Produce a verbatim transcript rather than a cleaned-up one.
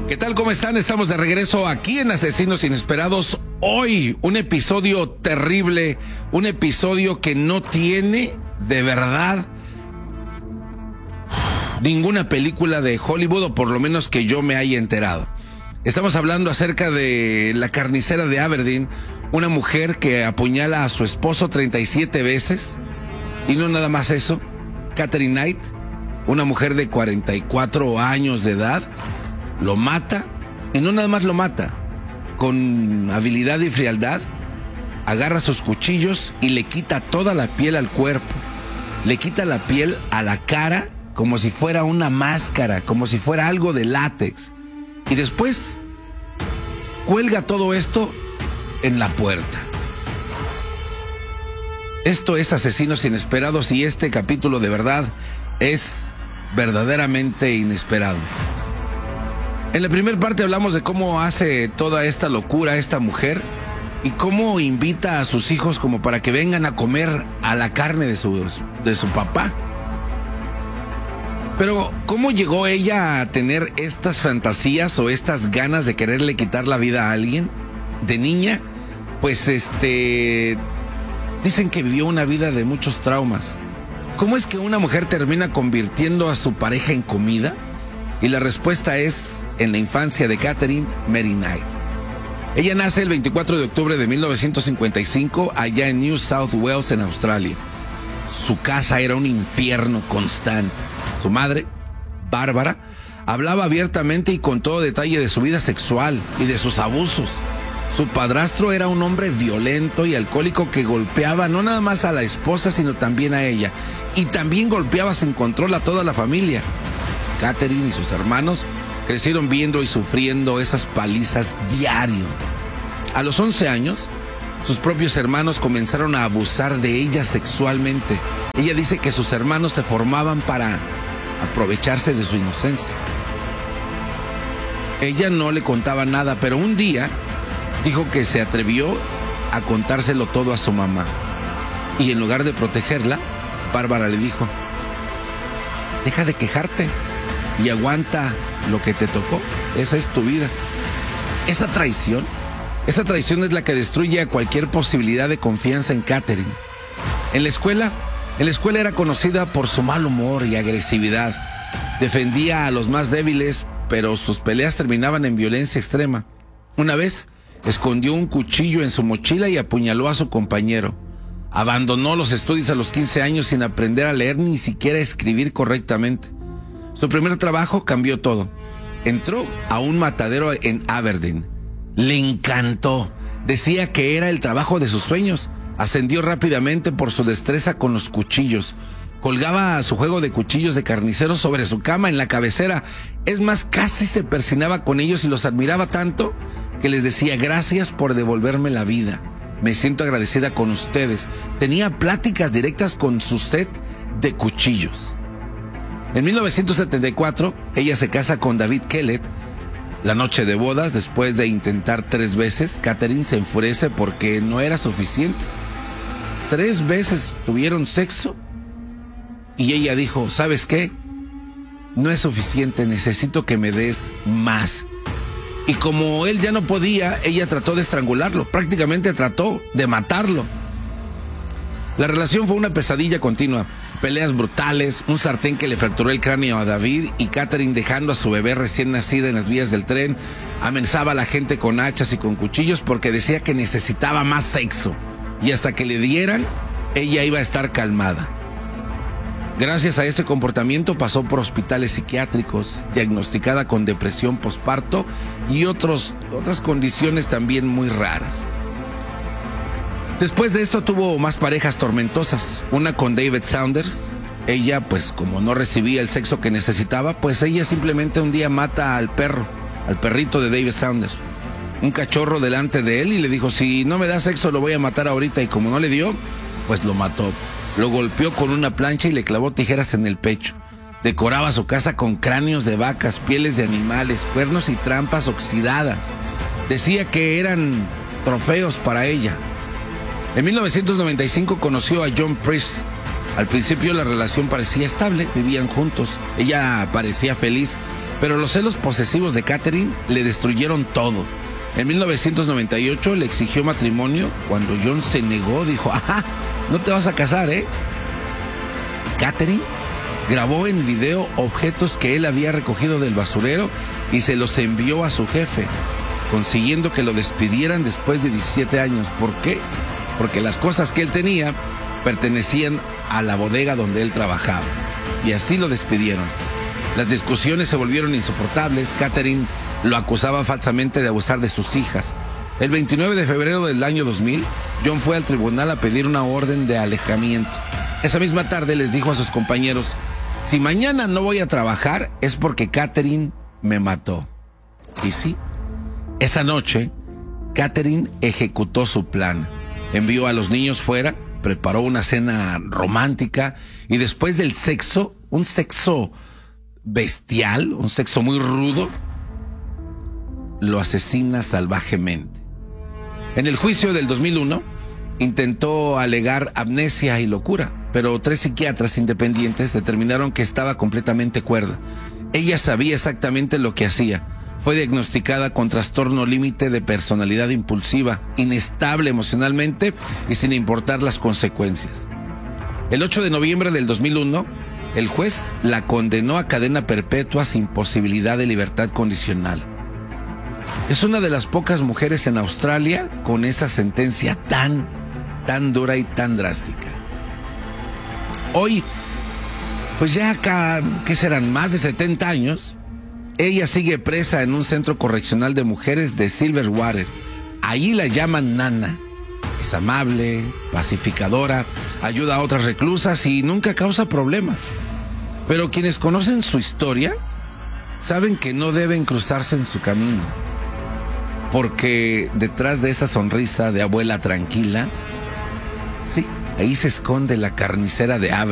¿Qué tal? ¿Cómo están? Estamos de regreso aquí en Asesinos Inesperados. Hoy, un episodio terrible, un episodio que no tiene, de verdad, ninguna película de Hollywood, o por lo menos que yo me haya enterado. Estamos hablando acerca de la carnicera de Aberdeen, una mujer que apuñala a su esposo treinta y siete veces. Y no nada más eso, Katherine Knight, una mujer de cuarenta y cuatro años de edad, lo mata, y no nada más lo mata, con habilidad y frialdad, agarra sus cuchillos y le quita toda la piel al cuerpo, le quita la piel a la cara como si fuera una máscara, como si fuera algo de látex, y después cuelga todo esto en la puerta. Esto es Asesinos Inesperados y este capítulo de verdad es verdaderamente inesperado. En la primera parte hablamos de cómo hace toda esta locura esta mujer y cómo invita a sus hijos como para que vengan a comer a la carne de su, de su papá. Pero ¿cómo llegó ella a tener estas fantasías o estas ganas de quererle quitar la vida a alguien? De niña, pues este... dicen que vivió una vida de muchos traumas. ¿Cómo es que una mujer termina convirtiendo a su pareja en comida? Y la respuesta es en la infancia de Katherine Mary Knight. Ella nace el veinticuatro de octubre de mil novecientos cincuenta y cinco allá en New South Wales, en Australia. Su casa era un infierno constante. Su madre, Bárbara, hablaba abiertamente y con todo detalle de su vida sexual y de sus abusos. Su padrastro era un hombre violento y alcohólico que golpeaba no nada más a la esposa, sino también a ella. Y también golpeaba sin control a toda la familia. Katherine y sus hermanos crecieron viendo y sufriendo esas palizas diario. A los once años, sus propios hermanos comenzaron a abusar de ella sexualmente. Ella dice que sus hermanos se formaban para aprovecharse de su inocencia. Ella no le contaba nada, pero un día dijo que se atrevió a contárselo todo a su mamá. Y en lugar de protegerla, Bárbara le dijo: deja de quejarte y aguanta lo que te tocó. Esa es tu vida. Esa traición, esa traición es la que destruye a cualquier posibilidad de confianza en Katherine. En la escuela, en la escuela era conocida por su mal humor y agresividad. Defendía a los más débiles, pero sus peleas terminaban en violencia extrema. Una vez, escondió un cuchillo en su mochila y apuñaló a su compañero. Abandonó los estudios a los quince años sin aprender a leer ni siquiera a escribir correctamente. Su primer trabajo cambió todo. Entró a un matadero en Aberdeen. Le encantó. Decía que era el trabajo de sus sueños. Ascendió rápidamente por su destreza con los cuchillos. Colgaba su juego de cuchillos de carnicero sobre su cama en la cabecera. Es más, casi se persinaba con ellos y los admiraba tanto que les decía: gracias por devolverme la vida. Me siento agradecida con ustedes. Tenía pláticas directas con su set de cuchillos. En mil novecientos setenta y cuatro, ella se casa con David Kellett. La noche de bodas, después de intentar tres veces, Katherine se enfurece porque no era suficiente. Tres veces tuvieron sexo y ella dijo: ¿sabes qué? No es suficiente, necesito que me des más. Y como él ya no podía, ella trató de estrangularlo, prácticamente trató de matarlo. La relación fue una pesadilla continua. Peleas brutales, un sartén que le fracturó el cráneo a David y Katherine dejando a su bebé recién nacida en las vías del tren. Amenazaba a la gente con hachas y con cuchillos porque decía que necesitaba más sexo. Y hasta que le dieran, ella iba a estar calmada. Gracias a este comportamiento pasó por hospitales psiquiátricos, diagnosticada con depresión posparto y otros, otras condiciones también muy raras. Después de esto tuvo más parejas tormentosas, una con David Saunders. Ella, pues como no recibía el sexo que necesitaba, pues ella simplemente un día mata al perro, al perrito de David Saunders, un cachorro delante de él, y le dijo: si no me da sexo lo voy a matar ahorita. Y como no le dio, pues lo mató. Lo golpeó con una plancha y le clavó tijeras en el pecho. Decoraba su casa con cráneos de vacas, pieles de animales, cuernos y trampas oxidadas. Decía que eran trofeos para ella. En mil novecientos noventa y cinco conoció a John Priest. Al principio la relación parecía estable, vivían juntos. Ella parecía feliz, Pero los celos posesivos de Catherine le destruyeron todo. En mil novecientos noventa y ocho le exigió matrimonio. Cuando John se negó, dijo, ajá, no te vas a casar, ¿eh? Catherine grabó en video objetos que él había recogido del basurero y se los envió a su jefe, consiguiendo que lo despidieran después de diecisiete años. ¿Por qué? Porque las cosas que él tenía pertenecían a la bodega donde él trabajaba. Y así lo despidieron. Las discusiones se volvieron insoportables. Catherine lo acusaba falsamente de abusar de sus hijas. El veintinueve de febrero del año dos mil, John fue al tribunal a pedir una orden de alejamiento. Esa misma tarde les dijo a sus compañeros, si mañana no voy a trabajar es porque Catherine me mató. Y sí, esa noche, Catherine ejecutó su plan. Envió a los niños fuera, preparó una cena romántica y después del sexo, un sexo bestial, un sexo muy rudo, lo asesina salvajemente. En el juicio del dos mil uno, intentó alegar amnesia y locura, pero tres psiquiatras independientes determinaron que estaba completamente cuerda. Ella sabía exactamente lo que hacía. Fue diagnosticada con trastorno límite de personalidad impulsiva, inestable emocionalmente y sin importar las consecuencias. El ocho de noviembre del dos mil uno, el juez la condenó a cadena perpetua sin posibilidad de libertad condicional. Es una de las pocas mujeres en Australia con esa sentencia tan, tan dura y tan drástica. Hoy, pues ya acá, ¿qué serán? Más de setenta años, ella sigue presa en un centro correccional de mujeres de Silverwater. Ahí la llaman Nana. Es amable, pacificadora, ayuda a otras reclusas y nunca causa problemas. Pero quienes conocen su historia saben que no deben cruzarse en su camino, porque detrás de esa sonrisa de abuela tranquila, sí, ahí se esconde la carnicera de Abra.